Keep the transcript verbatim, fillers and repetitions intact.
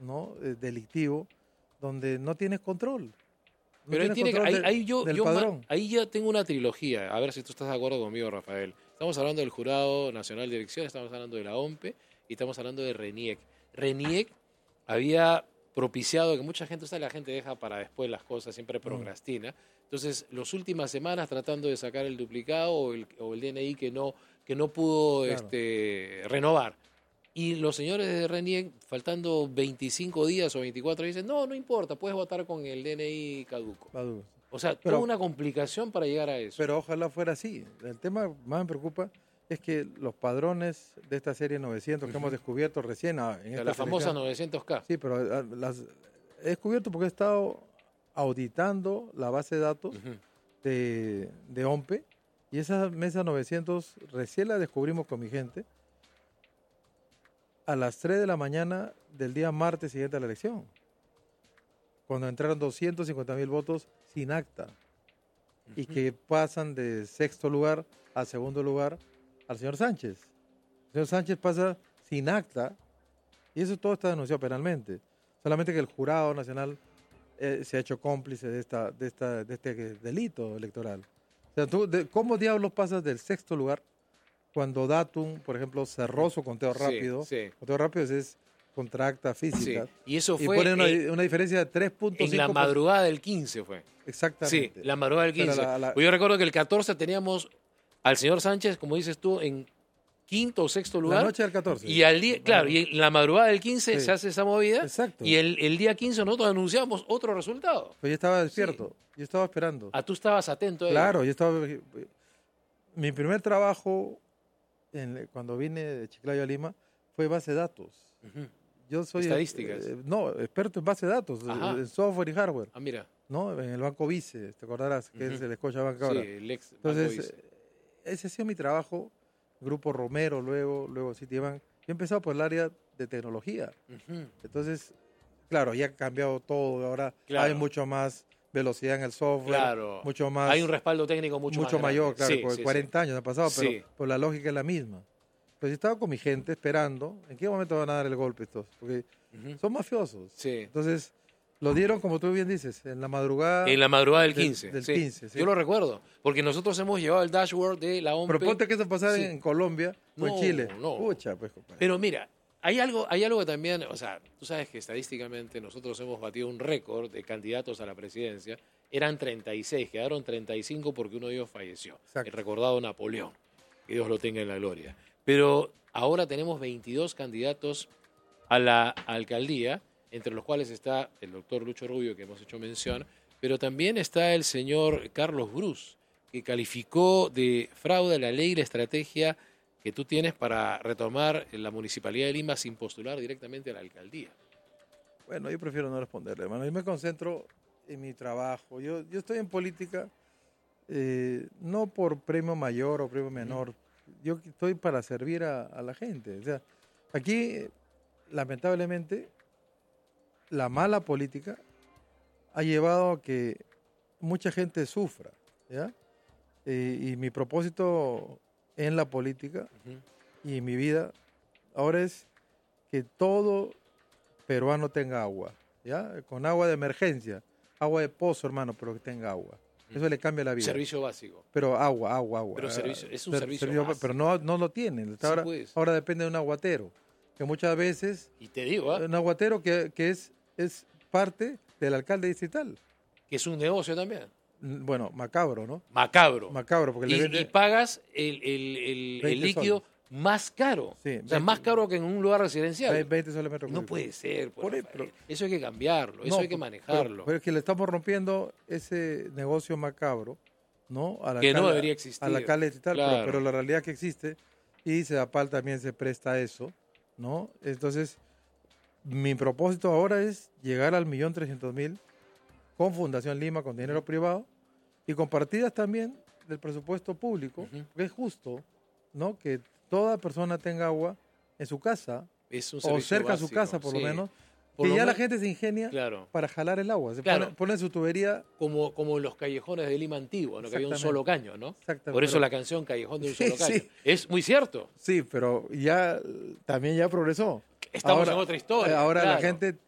¿no? Eh, delictivo, donde no tienes control. No Pero ahí, tienes tiene que, control ahí, de- ahí yo, del yo ma- padrón. ahí ya tengo una trilogía. A ver si tú estás de acuerdo conmigo, Rafael. Estamos hablando del Jurado Nacional de Elecciones, estamos hablando de la O M P E y estamos hablando de RENIEC. RENIEC había propiciado que mucha gente, o sea, la gente deja para después las cosas, siempre procrastina. Entonces, las últimas semanas tratando de sacar el duplicado o el, o el D N I que no, que no pudo Claro. este, renovar. Y los señores de RENIEC, faltando veinticinco días o veinticuatro, dicen, no, no importa, puedes votar con el D N I caduco. Maduro. O sea, Pero- toda una complicación para llegar a eso. Pero ojalá fuera así. El tema más me preocupa es que los padrones de esta serie novecientos que hemos descubierto recién ah, en O sea, esta la famosa selección- novecientos K. Sí, pero ah, las he descubierto porque he estado auditando la base de datos Ujú. de, de O M P E y esa mesa novecientos recién la descubrimos con mi gente a las tres de la mañana del día martes siguiente a la elección, cuando entraron doscientos cincuenta mil votos sin acta y que pasan de sexto lugar a segundo lugar al señor Sánchez. El señor Sánchez pasa sin acta y eso todo está denunciado penalmente. Solamente que el Jurado Nacional eh, se ha hecho cómplice de, esta, de, esta, de este delito electoral. O sea, tú, de, ¿cómo diablos pasas del sexto lugar cuando Datum, por ejemplo, cerró su conteo Sí, rápido? sí. Conteo rápido es, es contra acta Sí. física. Y eso Y fue pone una, en, una diferencia de tres punto cinco. en la madrugada del quince fue. Sí, Exactamente. la madrugada del Pero quince. la- la- Pues yo recuerdo que el catorce teníamos al señor Sánchez, como dices tú, en quinto o sexto lugar. La noche del catorce. Y al día, claro, y en la madrugada del quince Sí. se hace esa movida. Exacto. Y el, el día quince nosotros anunciamos otro resultado. Pues yo estaba despierto, yo estaba esperando. Ah, tú estabas atento a ello. Claro, yo estaba... Mi primer trabajo en- cuando vine de Chiclayo a Lima fue base de datos. Ujú. Yo soy... Estadísticas. eh, no, experto en base de datos, Ajá. en software y hardware, Ah, mira. ¿no? En el Banco Vice, te acordarás, que Ujú. es el Scotia Bank Sí, ahora. el ex Entonces, Banco Vice. eh, ese ha sido mi trabajo, Grupo Romero, luego, luego Citibank. Yo he empezado por el área de tecnología. Ujú. Entonces, claro, ya ha cambiado todo, ahora Claro. hay mucho más velocidad en el software, Claro. mucho más... Hay un respaldo técnico mucho, mucho, más mayor, grande. claro, Sí, por sí, cuarenta sí. años han pasado, pero Sí. pues la lógica es la misma. Pues yo estaba con mi gente esperando, ¿en qué momento van a dar el golpe estos? Porque Ujú. son mafiosos. Sí. Entonces, lo dieron, como tú bien dices, en la madrugada. En la madrugada del del- quince. del sí. quince, sí. Yo lo recuerdo, porque nosotros hemos llevado el dashboard de la O M P E. Pero ponte que eso pasara Sí. en Colombia o en No, Chile. no. Pucha, pues, compadre. Pero mira, hay algo, hay algo que también, o sea, tú sabes que estadísticamente nosotros hemos batido un récord de candidatos a la presidencia. Eran treinta y seis, quedaron treinta y cinco porque uno de ellos falleció. Exacto. El recordado Napoleón, que Dios lo tenga en la gloria. Pero ahora tenemos veintidós candidatos a la alcaldía, entre los cuales está el doctor Lucho Rubio, que hemos hecho mención, pero también está el señor Carlos Brus, que calificó de fraude la ley y la estrategia que tú tienes para retomar la Municipalidad de Lima sin postular directamente a la alcaldía. Bueno, yo prefiero no responderle, hermano. Yo me concentro en mi trabajo. Yo, yo estoy en política eh, no por premio mayor o premio menor. Yo estoy para servir a, a la gente. O sea, aquí, lamentablemente, la mala política ha llevado a que mucha gente sufra, ¿ya? Eh, y mi propósito en la política Ujú. y en mi vida ahora es que todo peruano tenga agua, ¿ya? Con agua de emergencia, agua de pozo, hermano, pero que tenga agua. Eso le cambia la vida. Servicio básico. Pero agua, agua, agua. Pero servicio- es un Ser- servicio básico. Pero no, no lo tienen. Sí, ahora, pues. ahora depende de un aguatero, que muchas veces, Y te digo, ¿ah? un aguatero que, que es, es parte del alcalde distrital. que es un negocio también. Mm, Bueno, macabro, ¿no? Macabro. Macabro, porque y, le vende... y pagas el, el- el- el veinte líquido soles. más caro. Sí, o sea, veinte. más caro que en un lugar residencial. veinte soles metro No cúbico. puede ser. pues, Por ahí, Rafael. pero- Eso hay que cambiarlo, eso No, hay que pero- manejarlo. Pero, es que le estamos rompiendo ese negocio macabro, ¿no? Al Que no alcalde- debería existir. Al alcalde distrital, pero- Claro. pero, la realidad que existe, y Sedapal también se presta a eso, ¿no? Entonces, mi propósito ahora es llegar al millón trescientos mil con Fundación Lima, con dinero privado, y con partidas también del presupuesto público, Ujú. que es justo, ¿no? Que toda persona tenga agua en su casa, Es un o servicio cerca a su básico, casa por sí. lo menos, Por que lo ya la men- gente se ingenia Claro. para jalar el agua. Se Claro. pone, pone su tubería. Como, como en los callejones de Lima antiguo, ¿no? Que había un Exactamente. solo caño, ¿no? Exactamente. Por eso Pero- la canción Callejón de un Sí, solo caño. sí. Es muy cierto. Sí, pero ya también ya progresó. Estamos Ahora- en otra historia. eh, Ahora la claro. gente